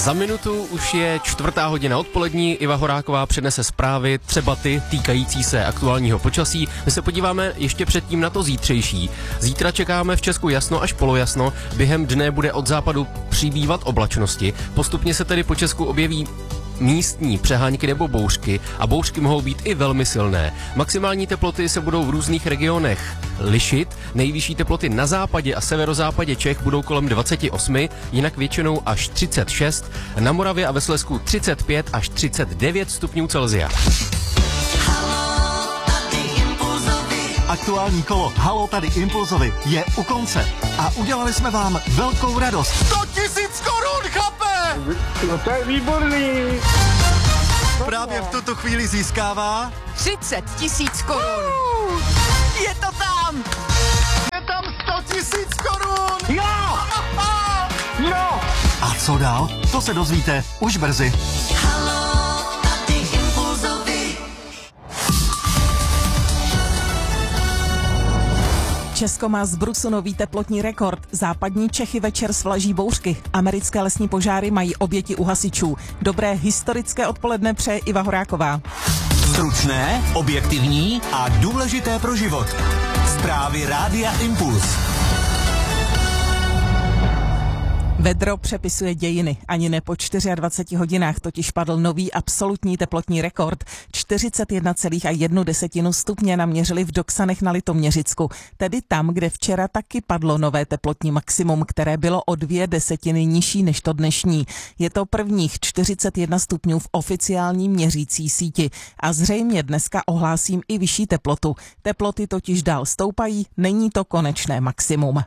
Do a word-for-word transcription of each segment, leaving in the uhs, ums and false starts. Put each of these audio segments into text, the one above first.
Za minutu už je čtvrtá hodina odpolední, Iva Horáková přednese zprávy, třeba ty týkající se aktuálního počasí. My se podíváme ještě předtím na to zítřejší. Zítra čekáme v Česku jasno až polojasno, během dne bude od západu přibývat oblačnosti, postupně se tedy po Česku objeví místní přehánky nebo bouřky a bouřky mohou být i velmi silné. Maximální teploty se budou v různých regionech lišit. Nejvyšší teploty na západě a severozápadě Čech budou kolem dvacet osm, jinak většinou až třicet šest, na Moravě a ve Slezsku třicet pět až třicet devět stupňů Celsia. Aktuální kolo Halo tady Impulzovi je u konce a udělali jsme vám velkou radost. sto tisíc korun, chape! No to je výborný! Právě v tuto chvíli získává třicet tisíc korun. Uh, je to tam! Je tam sto tisíc korun! Jo! Jo! A co dál? To se dozvíte už brzy. Halo, tady Impulzovi. Česko má z brusu nový teplotní rekord. Západní Čechy večer svlaží bouřky. Americké lesní požáry mají oběti u hasičů. Dobré historické odpoledne přeje Iva Horáková. Stručné, objektivní a důležité pro život. Zprávy Rádia Impuls. Vedro přepisuje dějiny. Ani ne po dvaceti čtyřech hodinách totiž padl nový absolutní teplotní rekord. čtyřicet jedna celá jedna stupně naměřili v Doksanech na Litoměřicku. Tedy tam, kde včera taky padlo nové teplotní maximum, které bylo o dvě desetiny nižší než to dnešní. Je to prvních čtyřicet jedna stupňů v oficiální měřící síti. A zřejmě dneska ohlásím i vyšší teplotu. Teploty totiž dál stoupají, není to konečné maximum.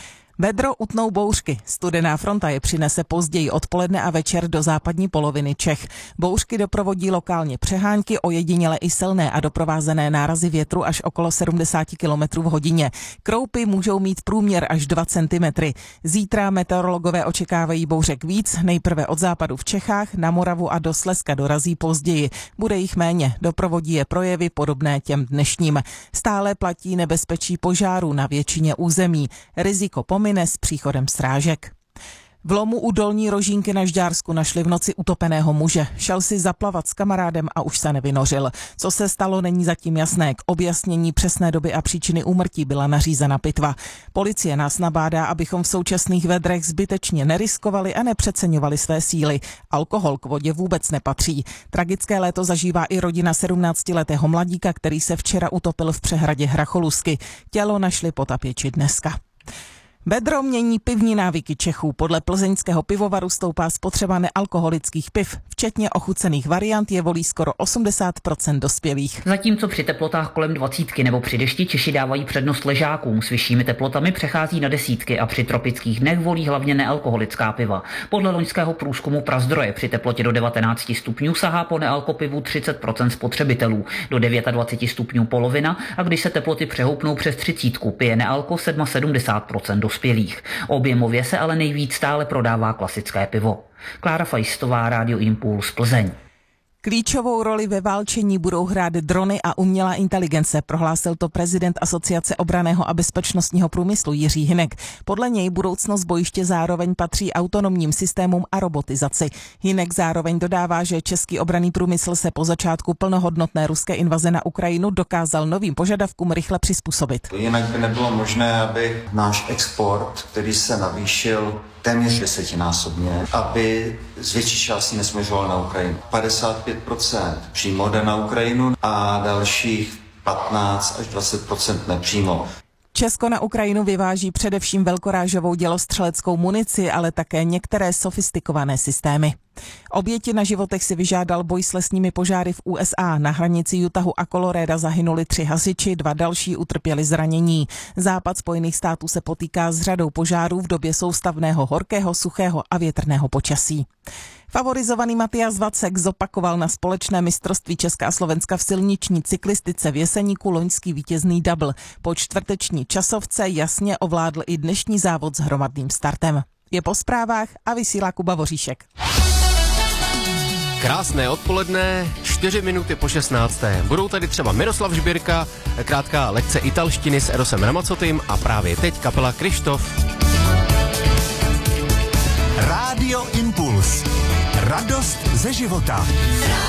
Vedro utnou bouřky. Studená fronta je přinese později odpoledne a večer do západní poloviny Čech. Bouřky doprovodí lokálně přehánky, ojediněle i silné a doprovázené nárazy větru až okolo sedmdesát kilometrů v hodině. Kroupy můžou mít průměr až dva centimetry. Zítra meteorologové očekávají bouřek víc, nejprve od západu v Čechách, na Moravu a do Slezska dorazí později. Bude jich méně, doprovodí je projevy podobné těm dnešním. Stále platí nebezpečí požárů na většině území. Riziko pomine s příchodem srážek. V lomu u Dolní Rožínky na Žďársku našli v noci utopeného muže. Šel si zaplavat s kamarádem a už se nevynořil. Co se stalo, není zatím jasné. K objasnění přesné doby a příčiny úmrtí byla nařízena pitva. Policie nás nabádá, abychom v současných vedrech zbytečně neriskovali a nepřeceňovali své síly. Alkohol k vodě vůbec nepatří. Tragické léto zažívá i rodina sedmnáctiletého mladíka, který se včera utopil v přehradě Hracholusky. Tělo našli po tapěči dneska. Vedro mění pivní návyky Čechů. Podle plzeňského pivovaru stoupá spotřeba nealkoholických piv. Včetně ochucených variant je volí skoro osmdesát procent dospělých. Zatímco při teplotách kolem dvacítky nebo při dešti Češi dávají přednost ležákům, s vyššími teplotami přechází na desítky a při tropických dnech volí hlavně nealkoholická piva. Podle loňského průzkumu Prazdroje při teplotě do devatenáct stupňů sahá po nealkopivu třicet procent spotřebitelů, do dvacet devět stupňů polovina a když se teploty přehoupnou přes třicítku, pije nealko sedmdesát procent dospělých. Objemově se ale nejvíc stále prodává klasické pivo. Klára Fajstová, Rádio Impuls, Plzeň. Klíčovou roli ve válčení budou hrát drony a umělá inteligence, prohlásil to prezident Asociace obranného a bezpečnostního průmyslu Jiří Hynek. Podle něj budoucnost bojiště zároveň patří autonomním systémům a robotizaci. Hynek zároveň dodává, že český obranný průmysl se po začátku plnohodnotné ruské invaze na Ukrajinu dokázal novým požadavkům rychle přizpůsobit. Jinak by nebylo možné, aby náš export, který se navýšil téměř desetinásobně, aby z větší části nesměřoval na Ukrajinu. padesát pět procent přímo jde na Ukrajinu a dalších patnáct až dvacet procent nepřímo. Česko na Ukrajinu vyváží především velkorážovou dělostřeleckou munici, ale také některé sofistikované systémy. Oběti na životech si vyžádal boj s lesními požáry v U S A. Na hranici Utahu a Colorada zahynuli tři hasiči, dva další utrpěli zranění. Západ Spojených států se potýká s řadou požárů v době soustavného horkého, suchého a větrného počasí. Favorizovaný Matias Vacek zopakoval na společné mistrovství Česka a Slovenska v silniční cyklistice v Jeseníku loňský vítězný double. Po čtvrteční časovce jasně ovládl i dnešní závod s hromadným startem. Je po zprávách a vysílá Kuba Voříšek. Krásné odpoledne, čtyři minuty po šestnácté. Budou tady třeba Miroslav Žbírka, krátká lekce italštiny s Erosem Ramazzottym a právě teď kapela Krištof. Rádio Impuls. Radost ze života.